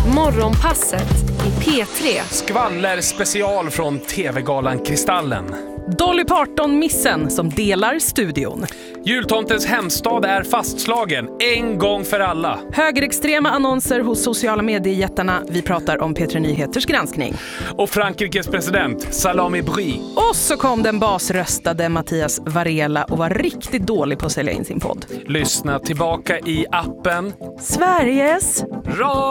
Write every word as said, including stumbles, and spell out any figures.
Morgonpasset i P tre. Skvaller special från tv-galan Kristallen. Dolly Parton-missen som delar studion. Jultomtens hemstad är fastslagen en gång för alla. Högerextrema annonser hos sociala mediejättarna. Vi pratar om P tre Nyheters granskning. Och Frankrikes president Salami Bry. Och så kom den basröstade Mattias Varela och var riktigt dålig på att sälja in sin podd. Lyssna tillbaka i appen Sveriges Radio.